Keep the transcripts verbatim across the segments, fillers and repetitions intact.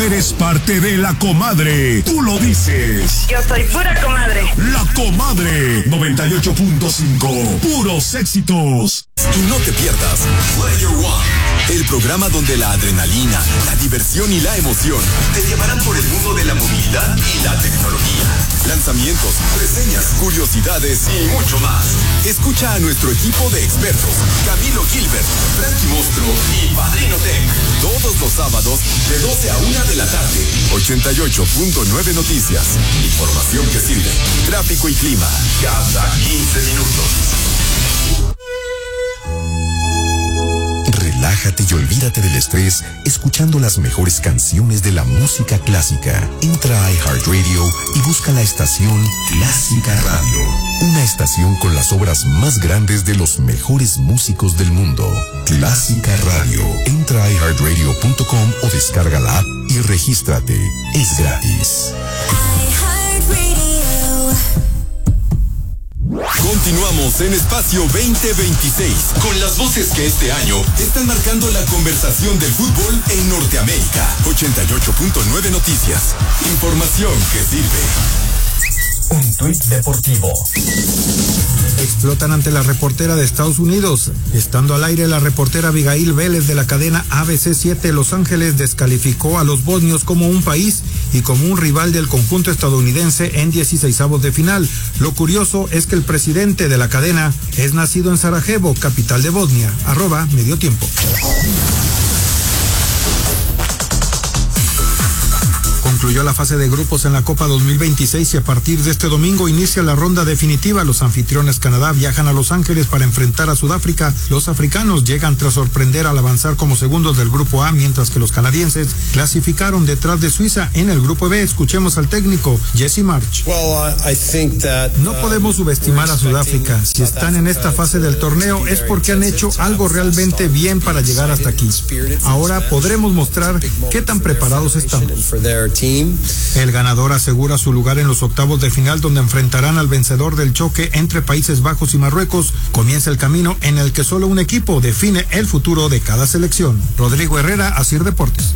eres parte de La Comadre. Tú lo dices. Yo soy pura comadre. La Comadre noventa y ocho punto cinco. Puros éxitos. Y no te pierdas Player One, el programa donde la adrenalina, la diversión y la emoción te llevarán por el mundo de la movilidad y la tecnología. Lanzamientos, reseñas, curiosidades y mucho más. Escucha a nuestro equipo de expertos, Camilo Gilbert, Frankie Mostro y Padrino Tech. Todos los sábados de doce a una de la tarde. ochenta y ocho punto nueve Noticias. Información que sirve. Tráfico y clima cada quince minutos. Relájate y olvídate del estrés escuchando las mejores canciones de la música clásica. Entra a iHeartRadio y busca la estación Clásica Radio. Una estación con las obras más grandes de los mejores músicos del mundo. Clásica Radio. Entra a i heart radio punto com o descarga la app y regístrate. Es gratis. Continuamos en Espacio veinte veintiséis con las voces que este año están marcando la conversación del fútbol en Norteamérica. ochenta y ocho punto nueve Noticias. Información que sirve. Un tuit deportivo. Explotan ante la reportera de Estados Unidos. Estando al aire, la reportera Abigail Vélez de la cadena A B C siete Los Ángeles descalificó a los bosnios como un país y como un rival del conjunto estadounidense en dieciseisavos de final. Lo curioso es que el presidente de la cadena es nacido en Sarajevo, capital de Bosnia. Arroba Medio Tiempo. Concluyó la fase de grupos en la Copa dos mil veintiséis y a partir de este domingo inicia la ronda definitiva. Los anfitriones Canadá viajan a Los Ángeles para enfrentar a Sudáfrica. Los africanos llegan tras sorprender al avanzar como segundos del grupo A, mientras que los canadienses clasificaron detrás de Suiza en el grupo B. Escuchemos al técnico Jesse March. No podemos subestimar a Sudáfrica. Si están en esta fase del torneo es porque han hecho algo realmente bien para llegar hasta aquí. Ahora podremos mostrar qué tan preparados estamos. El ganador asegura su lugar en los octavos de final, donde enfrentarán al vencedor del choque entre Países Bajos y Marruecos. Comienza el camino en el que solo un equipo define el futuro de cada selección. Rodrigo Herrera, Asir Deportes.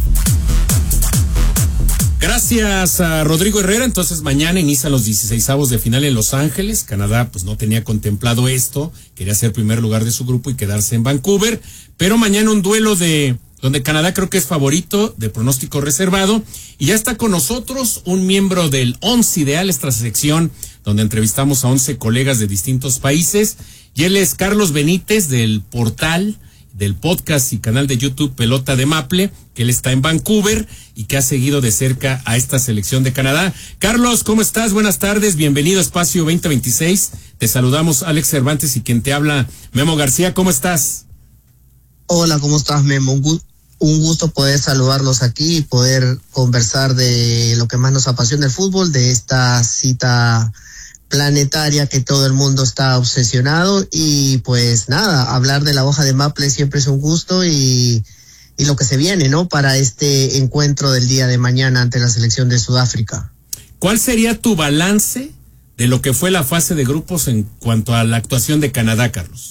Gracias a Rodrigo Herrera. Entonces mañana inician los dieciseisavos de final en Los Ángeles. Canadá pues no tenía contemplado esto, quería ser primer lugar de su grupo y quedarse en Vancouver, pero mañana un duelo de donde Canadá creo que es favorito, de pronóstico reservado, y ya está con nosotros un miembro del Once Ideal, esta sección donde entrevistamos a once colegas de distintos países, y él es Carlos Benítez, del portal, del podcast y canal de YouTube Pelota de Maple, que él está en Vancouver y que ha seguido de cerca a esta selección de Canadá. Carlos, ¿cómo estás? Buenas tardes, bienvenido a Espacio veinte veintiséis, te saludamos Alex Cervantes y quien te habla Memo García, ¿cómo estás? Hola, ¿cómo estás, Memo? Un, gu- un gusto poder saludarlos aquí y poder conversar de lo que más nos apasiona el fútbol, de esta cita planetaria que todo el mundo está obsesionado, y pues nada, hablar de la hoja de Maple siempre es un gusto, y, y lo que se viene, ¿no?, para este encuentro del día de mañana ante la selección de Sudáfrica. ¿Cuál sería tu balance de lo que fue la fase de grupos en cuanto a la actuación de Canadá, Carlos?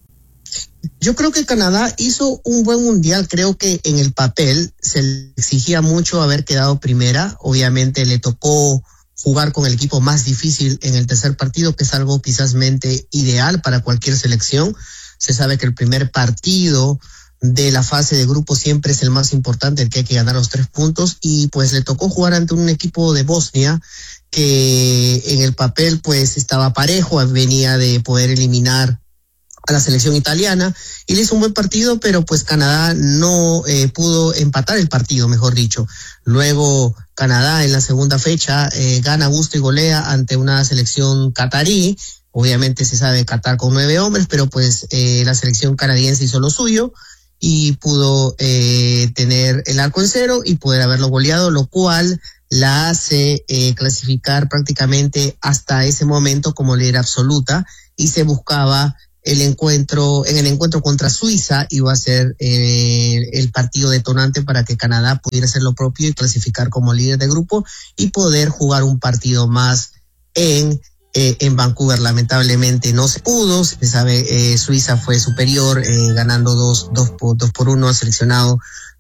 Yo creo que Canadá hizo un buen mundial. Creo que en el papel se le exigía mucho haber quedado primera. Obviamente le tocó jugar con el equipo más difícil en el tercer partido, que es algo quizás mente ideal para cualquier selección. Se sabe que el primer partido de la fase de grupo siempre es el más importante, el que hay que ganar los tres puntos, y pues le tocó jugar ante un equipo de Bosnia que en el papel pues estaba parejo, venía de poder eliminar a la selección italiana y le hizo un buen partido, pero pues Canadá no eh, pudo empatar el partido, mejor dicho. Luego Canadá en la segunda fecha eh, gana gusto y golea ante una selección catarí. Obviamente se sabe Qatar con nueve hombres, pero pues eh, la selección canadiense hizo lo suyo y pudo eh, tener el arco en cero y poder haberlo goleado, lo cual la hace eh, clasificar prácticamente hasta ese momento como líder absoluta, y se buscaba el encuentro, en el encuentro contra Suiza iba a ser eh, el partido detonante para que Canadá pudiera hacer lo propio y clasificar como líder de grupo y poder jugar un partido más en eh, en Vancouver. Lamentablemente no se pudo, se sabe, eh, Suiza fue superior, eh, ganando dos, dos, por, dos por uno al seleccionado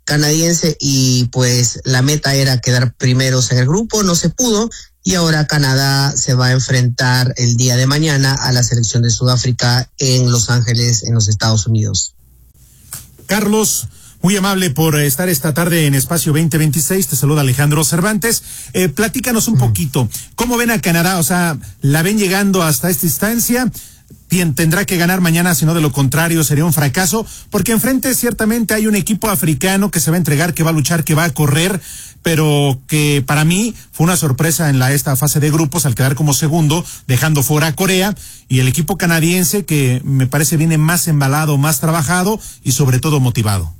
canadiense y pues la meta era quedar primeros en el grupo, no se pudo y ahora Canadá se va a enfrentar el día de mañana a la selección de Sudáfrica en Los Ángeles, en los Estados Unidos. Carlos, muy amable por estar esta tarde en Espacio veinte veintiséis. Te saluda Alejandro Cervantes. Eh, platícanos un poquito. ¿Cómo ven a Canadá? O sea, ¿la ven llegando hasta esta instancia? Bien, tendrá que ganar mañana, si no de lo contrario sería un fracaso, porque enfrente ciertamente hay un equipo africano que se va a entregar, que va a luchar, que va a correr, pero que para mí fue una sorpresa en la esta fase de grupos al quedar como segundo, dejando fuera a Corea, y el equipo canadiense que me parece viene más embalado, más trabajado y sobre todo motivado.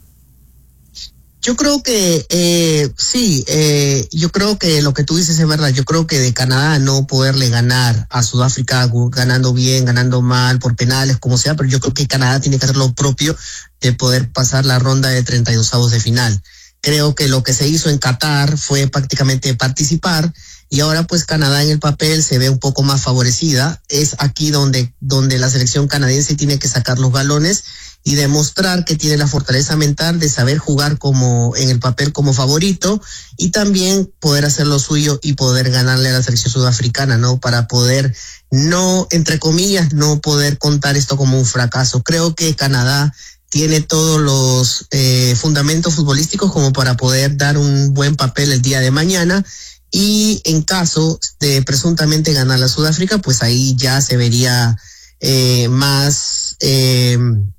Yo creo que eh, sí, eh, yo creo que lo que tú dices es verdad. Yo creo que de Canadá no poderle ganar a Sudáfrica ganando bien, ganando mal, por penales, como sea, pero yo creo que Canadá tiene que hacer lo propio de poder pasar la ronda de treinta y dos avos de final. Creo que lo que se hizo en Qatar fue prácticamente participar y ahora pues Canadá en el papel se ve un poco más favorecida. Es aquí donde, donde la selección canadiense tiene que sacar los galones y demostrar que tiene la fortaleza mental de saber jugar como en el papel como favorito y también poder hacer lo suyo y poder ganarle a la selección sudafricana, ¿no? Para poder no, entre comillas, no poder contar esto como un fracaso. Creo que Canadá tiene todos los eh, fundamentos futbolísticos como para poder dar un buen papel el día de mañana y en caso de presuntamente ganar a Sudáfrica, pues ahí ya se vería eh, más... Eh,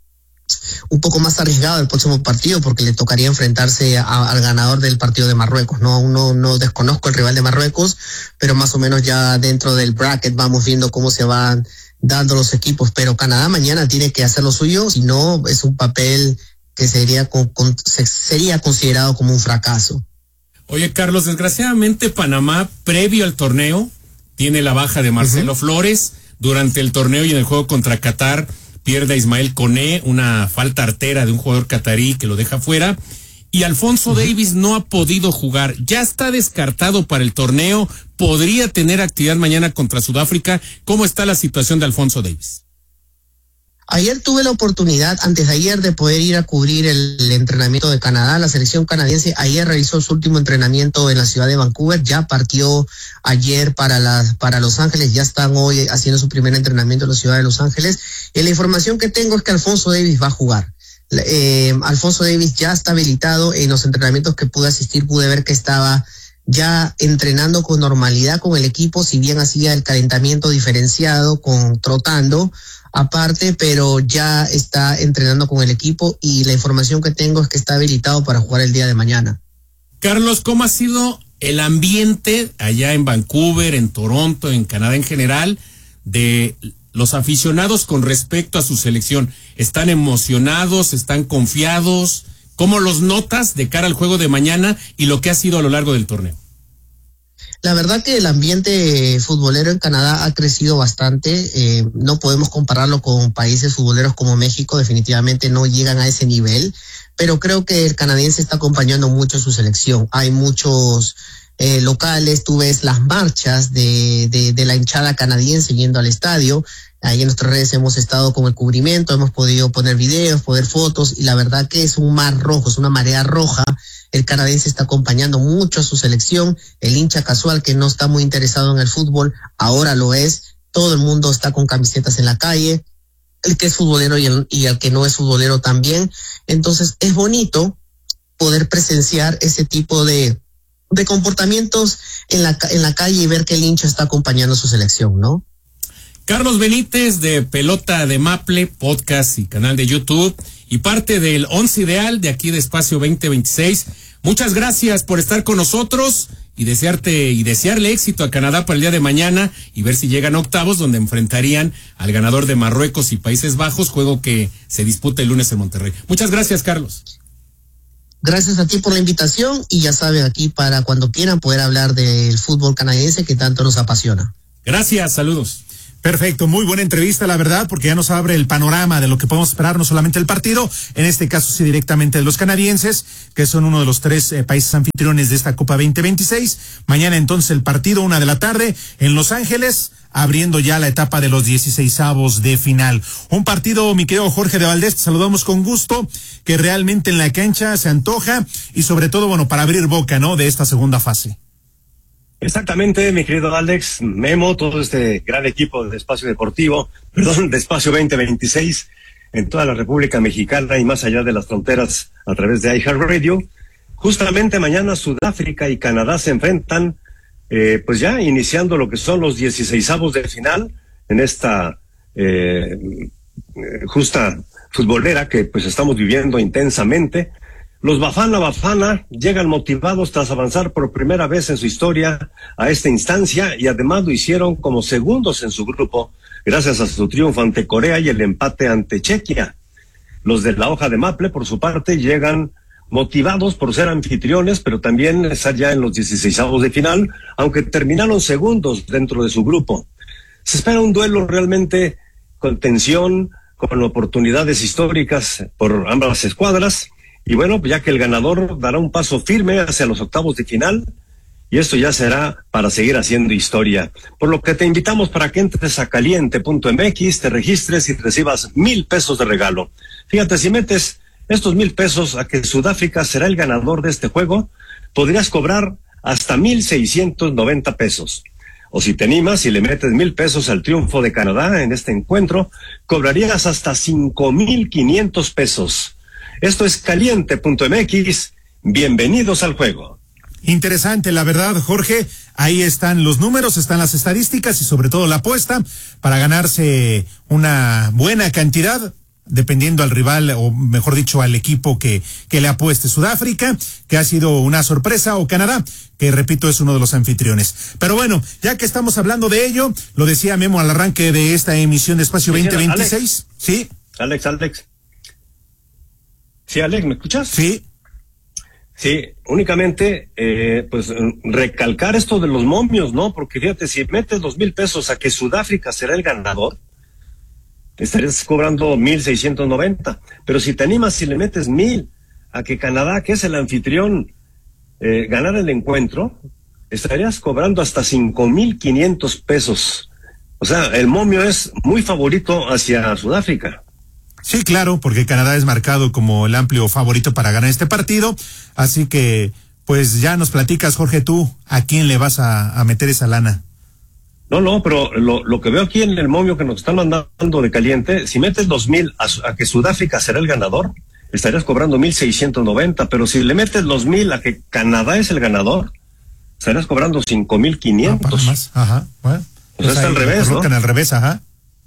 un poco más arriesgado el próximo partido porque le tocaría enfrentarse a, al ganador del partido de Marruecos. No, aún no, no desconozco el rival de Marruecos, pero más o menos ya dentro del bracket vamos viendo cómo se van dando los equipos. Pero Canadá mañana tiene que hacer lo suyo, si no es un papel que sería, con, con, sería considerado como un fracaso. Oye, Carlos, desgraciadamente Panamá, previo al torneo, tiene la baja de Marcelo uh-huh. Flores. Durante el torneo y en el juego contra Qatar pierde a Ismael Koné, una falta artera de un jugador catarí que lo deja fuera, y Alfonso uh-huh. Davies no ha podido jugar, ya está descartado para el torneo, podría tener actividad mañana contra Sudáfrica. ¿Cómo está la situación de Alfonso Davies? Ayer tuve la oportunidad, antes de ayer, de poder ir a cubrir el, el entrenamiento de Canadá. La selección canadiense ayer realizó su último entrenamiento en la ciudad de Vancouver, ya partió ayer para, las, para Los Ángeles, ya están hoy haciendo su primer entrenamiento en la ciudad de Los Ángeles. Y la información que tengo es que Alfonso Davies va a jugar. Eh, Alfonso Davies ya está habilitado. En los entrenamientos que pude asistir pude ver que estaba ya entrenando con normalidad con el equipo, si bien hacía el calentamiento diferenciado con trotando aparte, pero ya está entrenando con el equipo y la información que tengo es que está habilitado para jugar el día de mañana. Carlos, ¿cómo ha sido el ambiente allá en Vancouver, en Toronto, en Canadá en general, de los aficionados con respecto a su selección? ¿Están emocionados? ¿Están confiados? ¿Cómo los notas de cara al juego de mañana y lo que ha sido a lo largo del torneo? La verdad que el ambiente futbolero en Canadá ha crecido bastante. Eh, no podemos compararlo con países futboleros como México, definitivamente no llegan a ese nivel, pero creo que el canadiense está acompañando mucho a su selección. Hay muchos eh, locales, tú ves las marchas de, de, de la hinchada canadiense yendo al estadio. Ahí en nuestras redes hemos estado con el cubrimiento, hemos podido poner videos, poner fotos, y la verdad que es un mar rojo, es una marea roja. El canadiense está acompañando mucho a su selección. El hincha casual que no está muy interesado en el fútbol, ahora lo es. Todo el mundo está con camisetas en la calle. El que es futbolero y el, y el que no es futbolero también. Entonces es bonito poder presenciar ese tipo de, de comportamientos en la, en la calle y ver que el hincha está acompañando a su selección, ¿no? Carlos Benítez de Pelota de Maple, podcast y canal de YouTube, y parte del once ideal de aquí de Espacio veinte veintiséis. Muchas gracias por estar con nosotros y desearte y desearle éxito a Canadá para el día de mañana y ver si llegan a octavos, donde enfrentarían al ganador de Marruecos y Países Bajos, juego que se disputa el lunes en Monterrey. Muchas gracias, Carlos. Gracias a ti por la invitación y ya saben, aquí para cuando quieran poder hablar del fútbol canadiense que tanto nos apasiona. Gracias, saludos. Perfecto, muy buena entrevista, la verdad, porque ya nos abre el panorama de lo que podemos esperar, no solamente el partido, en este caso sí directamente de los canadienses, que son uno de los tres eh, países anfitriones de esta Copa veinte veintiséis. Mañana entonces el partido, una de la tarde, en Los Ángeles, abriendo ya la etapa de los dieciseisavos de final. Un partido, mi querido Jorge de Valdés, te saludamos con gusto, que realmente en la cancha se antoja y sobre todo, bueno, para abrir boca, ¿no?, de esta segunda fase. Exactamente, mi querido Alex, Memo, todo este gran equipo de Espacio Deportivo, perdón, de Espacio veinte veintiséis, en toda la República Mexicana y más allá de las fronteras a través de iHeartRadio. Justamente mañana Sudáfrica y Canadá se enfrentan, eh, pues ya iniciando lo que son los dieciseisavos de final en esta eh, justa futbolera que pues estamos viviendo intensamente. Los Bafana Bafana llegan motivados tras avanzar por primera vez en su historia a esta instancia y además lo hicieron como segundos en su grupo gracias a su triunfo ante Corea y el empate ante Chequia. Los de la hoja de Maple, por su parte, llegan motivados por ser anfitriones, pero también estar ya en los dieciseisavos de final, aunque terminaron segundos dentro de su grupo. Se espera un duelo realmente con tensión, con oportunidades históricas por ambas escuadras. Y bueno, ya que el ganador dará un paso firme hacia los octavos de final, y esto ya será para seguir haciendo historia. Por lo que te invitamos para que entres a caliente punto m x, te registres y recibas mil pesos de regalo. Fíjate, si metes estos mil pesos a que Sudáfrica será el ganador de este juego, podrías cobrar hasta mil seiscientos noventa pesos. O si te animas y le metes mil pesos al triunfo de Canadá en este encuentro, cobrarías hasta cinco mil quinientos pesos. Esto es caliente punto m x. Bienvenidos al juego. Interesante, la verdad, Jorge. Ahí están los números, están las estadísticas y sobre todo la apuesta para ganarse una buena cantidad, dependiendo al rival, o mejor dicho, al equipo que, que le apueste. Sudáfrica, que ha sido una sorpresa, o Canadá, que repito, es uno de los anfitriones. Pero bueno, ya que estamos hablando de ello, lo decía Memo al arranque de esta emisión de Espacio veinte veintiséis. Sí. Alex, Alex. Sí, Alex, ¿me escuchas? Sí. Sí, únicamente, eh, pues, recalcar esto de los momios, ¿no? Porque fíjate, si metes dos mil pesos a que Sudáfrica será el ganador, estarías cobrando mil seiscientos noventa. Pero si te animas y le metes mil a que Canadá, que es el anfitrión, eh, ganara el encuentro, estarías cobrando hasta cinco mil quinientos pesos. O sea, el momio es muy favorito hacia Sudáfrica. Sí, claro, porque Canadá es marcado como el amplio favorito para ganar este partido, así que, pues ya nos platicas, Jorge, tú, ¿a quién le vas a, a meter esa lana? No, no, pero lo, lo que veo aquí en el momio que nos están mandando de caliente, si metes dos mil a, a que Sudáfrica será el ganador, estarías cobrando mil seiscientos noventa, pero si le metes los mil a que Canadá es el ganador, estarías cobrando cinco mil quinientos. Ah, más, ajá, bueno. O sea, está al revés, ¿no? al revés, ajá.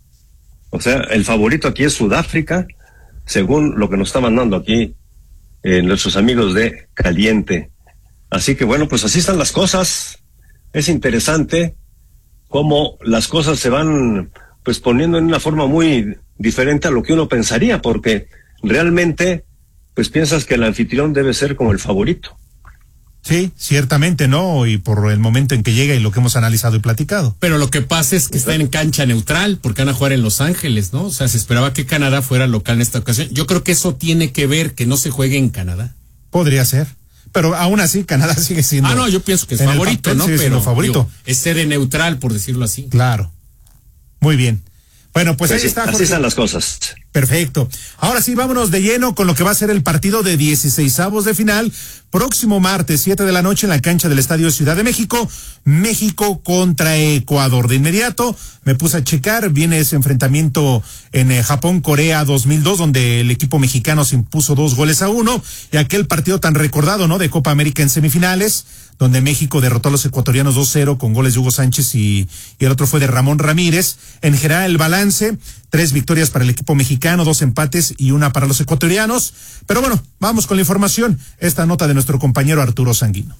O sea, el favorito aquí es Sudáfrica, según lo que nos está mandando aquí eh, nuestros amigos de Caliente. Así que bueno, pues así están las cosas. Es interesante cómo las cosas se van pues poniendo en una forma muy diferente a lo que uno pensaría, porque realmente pues piensas que el anfitrión debe ser como el favorito. Sí, ciertamente no, y por el momento en que llega y lo que hemos analizado y platicado. Pero lo que pasa es que está en cancha neutral, porque van a jugar en Los Ángeles, ¿no? O sea, se esperaba que Canadá fuera local en esta ocasión. Yo creo que eso tiene que ver que no se juegue en Canadá. Podría ser, pero aún así Canadá sigue siendo... Ah, no, yo pienso que es favorito, ¿no? Pero favorito. Digo, es sede neutral, por decirlo así. Claro, muy bien. Bueno, pues, pues ahí sí, está, Jorge. Así están las cosas. Perfecto. Ahora sí, vámonos de lleno con lo que va a ser el partido de dieciseisavos de final. Próximo martes, siete de la noche, en la cancha del Estadio Ciudad de México. México contra Ecuador. De inmediato me puse a checar. Viene ese enfrentamiento en eh, Japón-Corea dos mil dos, donde el equipo mexicano se impuso dos goles a uno. Y aquel partido tan recordado, ¿no?, de Copa América en semifinales, donde México derrotó a los ecuatorianos dos cero con goles de Hugo Sánchez y, y el otro fue de Ramón Ramírez. En general, el balance, tres victorias para el equipo mexicano, dos empates y una para los ecuatorianos. Pero bueno, vamos con la información. Esta nota de nuestro compañero Arturo Sanguino.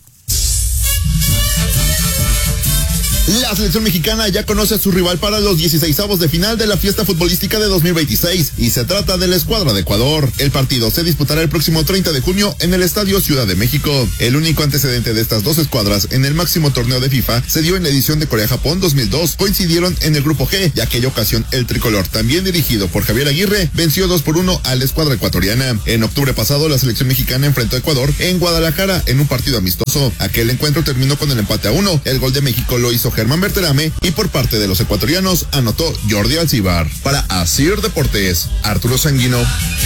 La selección mexicana ya conoce a su rival para los dieciseisavos de final de la fiesta futbolística de dos mil veintiséis y se trata de la escuadra de Ecuador. El partido se disputará el próximo treinta de junio en el Estadio Ciudad de México. El único antecedente de estas dos escuadras en el máximo torneo de FIFA se dio en la edición de Corea-Japón dos mil dos. Coincidieron en el grupo G y aquella ocasión el tricolor, también dirigido por Javier Aguirre, venció dos por uno a la escuadra ecuatoriana. En octubre pasado la selección mexicana enfrentó a Ecuador en Guadalajara en un partido amistoso. Aquel encuentro terminó con el empate a uno. El gol de México lo hizo Germán Berterame y por parte de los ecuatorianos anotó Jordi Alcibar. Para Asir Deportes, Arturo Sanguino.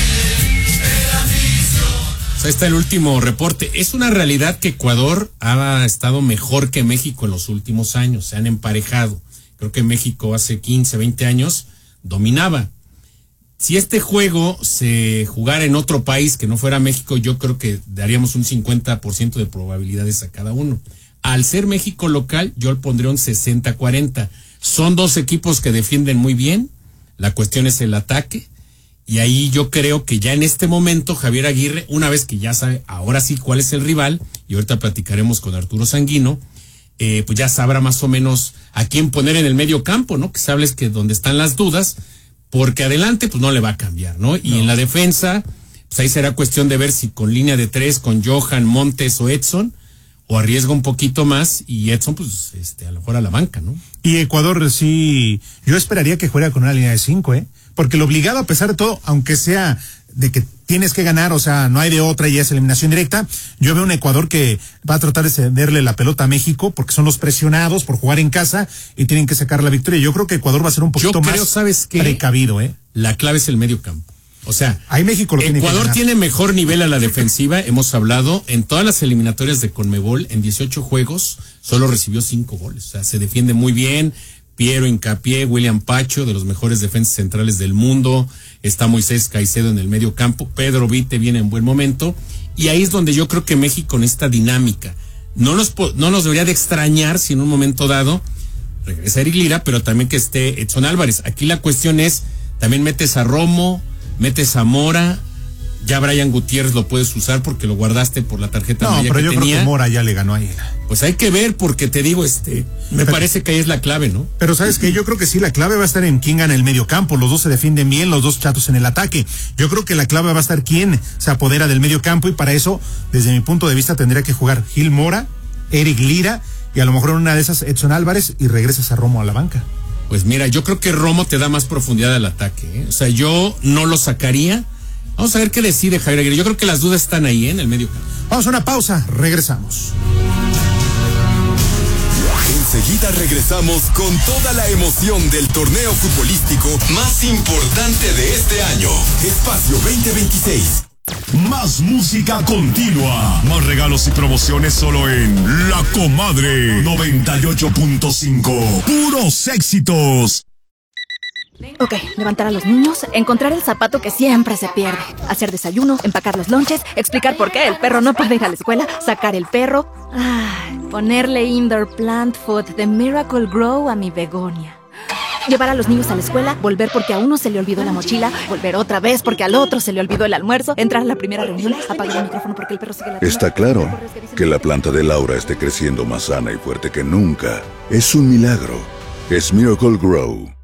Ahí está el último reporte. Es una realidad que Ecuador ha estado mejor que México en los últimos años, se han emparejado. Creo que México hace quince, veinte años dominaba. Si este juego se jugara en otro país que no fuera México, yo creo que daríamos un cincuenta por ciento de probabilidades a cada uno. Al ser México local, yo le pondría un sesenta cuarenta. Son dos equipos que defienden muy bien, la cuestión es el ataque, y ahí yo creo que ya en este momento Javier Aguirre, una vez que ya sabe ahora sí cuál es el rival, y ahorita platicaremos con Arturo Sanguino, eh, pues ya sabrá más o menos a quién poner en el medio campo, ¿no? Que sables que donde están las dudas, porque adelante pues no le va a cambiar, ¿no? Y no. En la defensa, pues ahí será cuestión de ver si con línea de tres, con Johan, Montes o Edson, o arriesga un poquito más y Edson pues este a lo mejor a la banca, ¿no? Y Ecuador sí, yo esperaría que juega con una línea de cinco, ¿eh? Porque lo obligado a pesar de todo, aunque sea de que tienes que ganar, o sea, no hay de otra y es eliminación directa, yo veo un Ecuador que va a tratar de cederle la pelota a México porque son los presionados por jugar en casa y tienen que sacar la victoria. Yo creo que Ecuador va a ser un poquito yo creo, más ¿sabes qué? precavido, ¿eh? La clave es el medio campo. O sea, ahí México lo tiene Ecuador que tiene mejor nivel a la defensiva, hemos hablado, en todas las eliminatorias de Conmebol, en dieciocho juegos, solo recibió cinco goles. O sea, se defiende muy bien. Piero Hincapié, William Pacho, de los mejores defensas centrales del mundo, está Moisés Caicedo en el medio campo, Pedro Vite viene en buen momento, y ahí es donde yo creo que México en esta dinámica, no nos, no nos debería de extrañar si en un momento dado regresa Eric Lira, pero también que esté Edson Álvarez. Aquí la cuestión es, también metes a Romo, metes a Mora, ya Brian Gutiérrez lo puedes usar porque lo guardaste por la tarjeta no, amarilla pero que yo tenía. creo que Mora ya le ganó ahí. Pues hay que ver, porque te digo, este, me pero, parece que ahí es la clave, ¿no? Pero sabes que yo creo que sí, la clave va a estar en quién gana el medio campo. Los dos se defienden bien, los dos chatos en el ataque. Yo creo que la clave va a estar quién se apodera del medio campo, y para eso, desde mi punto de vista, tendría que jugar Gil Mora, Eric Lira, y a lo mejor en una de esas Edson Álvarez, y regresas a Romo a la banca. Pues mira, yo creo que Romo te da más profundidad al ataque, ¿eh? O sea, yo no lo sacaría. Vamos a ver qué decide Javier Aguirre. Yo creo que las dudas están ahí, ¿eh? En el medio campo. Vamos a una pausa, regresamos. Enseguida regresamos con toda la emoción del torneo futbolístico más importante de este año. Espacio veinte veintiséis. Más música continua. Más regalos y promociones solo en La Comadre noventa y ocho punto cinco. Puros éxitos. Ok, levantar a los niños, encontrar el zapato que siempre se pierde, hacer desayuno, empacar los lonches, explicar por qué el perro no puede ir a la escuela, sacar el perro, ay, ponerle indoor plant food de Miracle Grow a mi begonia. Llevar a los niños a la escuela, volver porque a uno se le olvidó la mochila, volver otra vez porque al otro se le olvidó el almuerzo, entrar a la primera reunión, apagar el micrófono porque el perro sigue la... Está claro que la planta de Laura esté creciendo más sana y fuerte que nunca. Es un milagro. Es Miracle Grow.